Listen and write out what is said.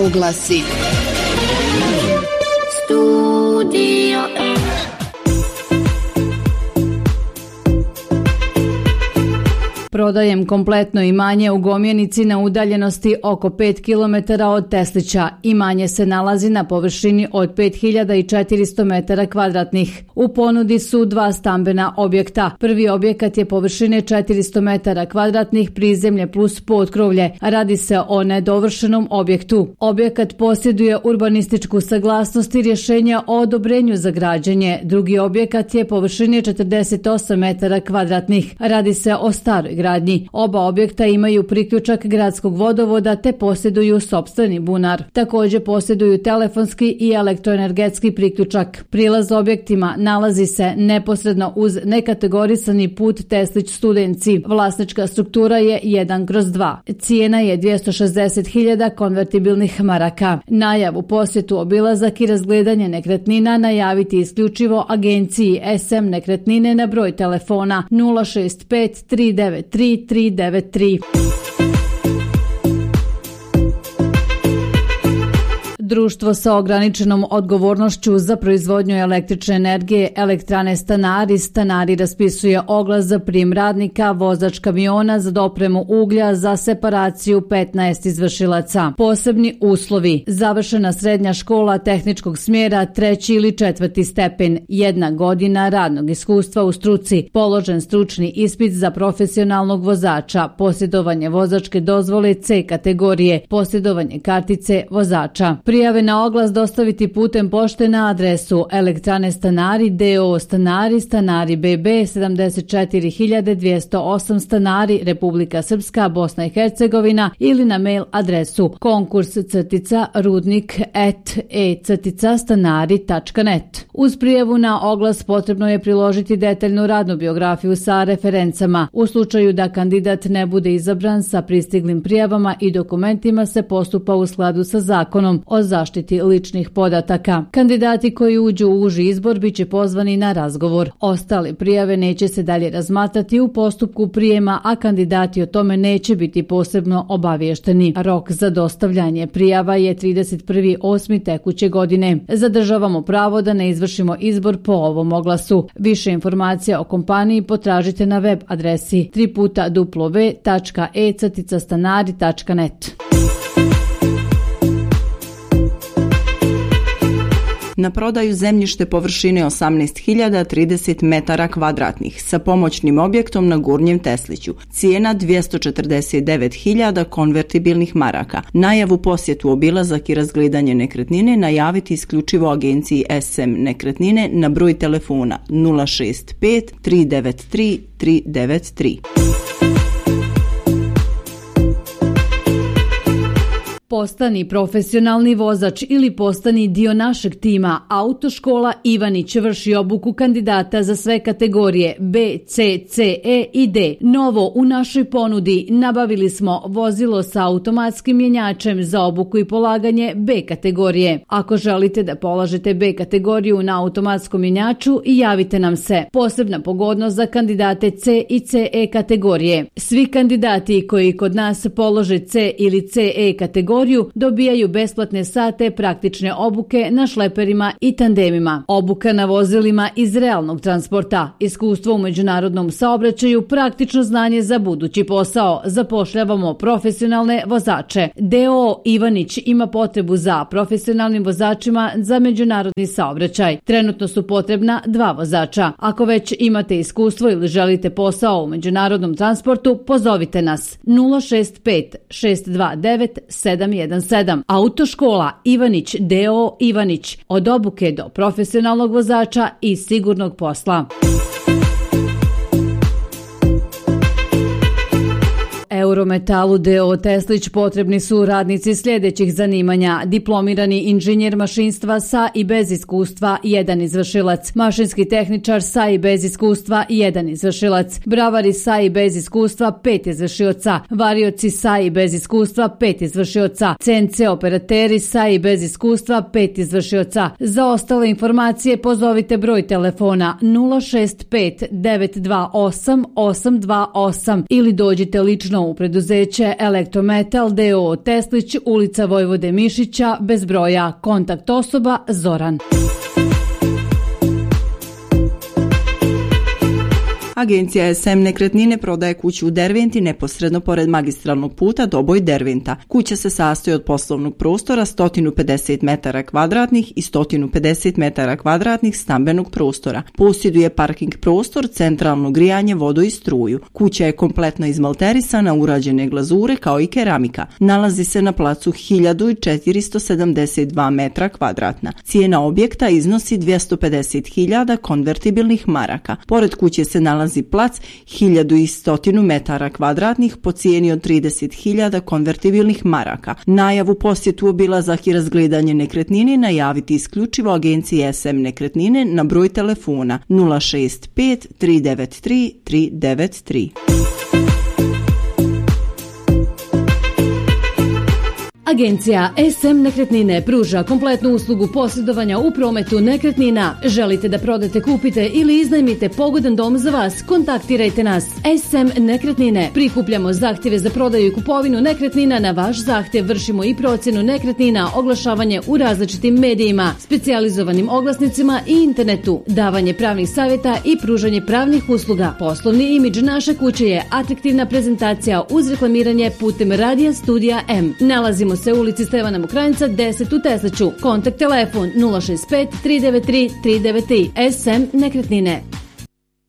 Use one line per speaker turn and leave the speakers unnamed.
uglasi.
Prodajem kompletno imanje u Gomjenici na udaljenosti oko 5 km od Teslića. Imanje se nalazi na površini od 5400 metara kvadratnih. U ponudi su 2 stambena objekta. Prvi objekat je površine 400 metara kvadratnih, prizemlje plus potkrovlje. Radi se o nedovršenom objektu. Objekat posjeduje urbanističku saglasnost i rješenja o odobrenju za građenje. Drugi objekat je površine 48 metara kvadratnih. Radi se o staroj gradnji. Oba objekta imaju priključak gradskog vodovoda te posjeduju sopstveni bunar. Također posjeduju telefonski i elektroenergetski priključak. Prilaz objektima nalazi se neposredno uz nekategorisani put Teslić Studenci. Vlasnička struktura je 1/2. Cijena je 260.000 konvertibilnih maraka. Najavu, posjetu, obilazak i razgledanje nekretnina najaviti isključivo agenciji SM Nekretnine na broj telefona 065 393 393. Društvo sa ograničenom odgovornošću za proizvodnju električne energije Elektrane Stanari. Stanari raspisuje oglas za prijem radnika, vozač kamiona za dopremu uglja, za separaciju 15 izvršilaca. Posebni uslovi: završena srednja škola tehničkog smjera 3. ili 4. stepen, 1 godina radnog iskustva u struci, položen stručni ispit za profesionalnog vozača, posjedovanje vozačke dozvole C kategorije, posjedovanje kartice vozača. Prijave na oglas dostaviti putem pošte na adresu Elektrane Stanari d.o.o. Stanari, Stanari BB 74208 Stanari, Republika Srpska, Bosna i Hercegovina, ili na mail adresu konkurs.rudnik@e-stanari.net. Uz prijavu na oglas potrebno je priložiti detaljnu radnu biografiju sa referencama. U slučaju da kandidat ne bude izabran, sa pristiglim prijavama i dokumentima se postupa u skladu sa zakonom o zaštiti ličnih podataka. Kandidati koji uđu u uži izbor biće pozvani na razgovor. Ostale prijave neće se dalje razmatrati u postupku prijema, a kandidati o tome neće biti posebno obavješteni. Rok za dostavljanje prijava je 31.8. tekuće godine. Zadržavamo pravo da ne izvršimo izbor po ovom oglasu. Više informacija o kompaniji potražite na web adresi www.e-stanari.net.
Na prodaju zemljište površine 18.030 metara kvadratnih sa pomoćnim objektom na Gornjem Tesliću. Cijena 249.000 konvertibilnih maraka. Najavu, posjetu, obilazak i razgledanje nekretnine najaviti isključivo agenciji SM Nekretnine na broj telefona 065 393 393.
Postani profesionalni vozač ili postani dio našeg tima. Autoškola Ivanić vrši obuku kandidata za sve kategorije B, C, C, E i D. Novo u našoj ponudi: nabavili smo vozilo sa automatskim mjenjačem za obuku i polaganje B kategorije. Ako želite da polažete B kategoriju na automatskom mjenjaču, javite nam se. Posebna pogodnost za kandidate C i CE kategorije: svi kandidati koji kod nas polože C ili CE kategoriju dobijaju besplatne sate praktične obuke na šleperima i tandemima. Obuka na vozilima iz realnog transporta, iskustvo u međunarodnom saobraćaju, praktično znanje za budući posao. Zapošljavamo profesionalne vozače. D.o.o. Ivanić ima potrebu za profesionalnim vozačima za međunarodni saobraćaj. Trenutno su potrebna 2 vozača. Ako već imate iskustvo ili želite posao u međunarodnom transportu, pozovite nas 065 629 717. Autoškola Ivanić d.o.o. Ivanić, od obuke do profesionalnog vozača i sigurnog posla. Eurometalu d.o.o. Teslić potrebni su radnici sljedećih zanimanja: diplomirani inženjer mašinstva sa i bez iskustva 1 izvršilac, mašinski tehničar sa i bez iskustva 1 izvršilac, bravari sa i bez iskustva 5 izvršioca, varioci sa i bez iskustva 5 izvršioca, CNC operateri sa i bez iskustva 5 izvršioca. Za ostale informacije pozovite broj telefona 065 928 828 ili dođite lično u preduzeće Elektrometal d.o.o. Teslić, ulica Vojvode Mišića, bez broja, kontakt osoba Zoran.
Agencija SM Nekretnine prodaje kuću u Derventi neposredno pored magistralnog puta Doboj Derventa. Kuća se sastoji od poslovnog prostora 150 metara kvadratnih i 150 metara kvadratnih stambenog prostora. Posjeduje parking prostor, centralno grijanje, vodu i struju. Kuća je kompletno izmalterisana, urađene glazure kao i keramika. Nalazi se na placu 1472 metra kvadratna. Cijena objekta iznosi 250.000 konvertibilnih maraka. Pored kuće se nalazi plac 1100 metara kvadratnih po cijeni od 30.000 konvertibilnih maraka. Najavu, posjetu, obilazak i razgledanje nekretnine najaviti isključivo agenciji SM Nekretnine na broj telefona 065 393 393.
Agencija SM Nekretnine pruža kompletnu uslugu posredovanja u prometu nekretnina. Želite da prodate, kupite ili iznajmite pogodan dom za vas? Kontaktirajte nas. SM Nekretnine. Prikupljamo zahtjeve za prodaju i kupovinu nekretnina. Na vaš zahtjev vršimo i procjenu nekretnina, oglašavanje u različitim medijima, specijalizovanim oglasnicima i internetu, davanje pravnih savjeta i pružanje pravnih usluga. Poslovni imidž naše kuće je atraktivna prezentacija uz reklamiranje putem radija Studija M. Nalazimo se u ulici Stevana Mokranjca 10 u Tesliću. Kontakt telefon 065 393 393. SM Nekretnine.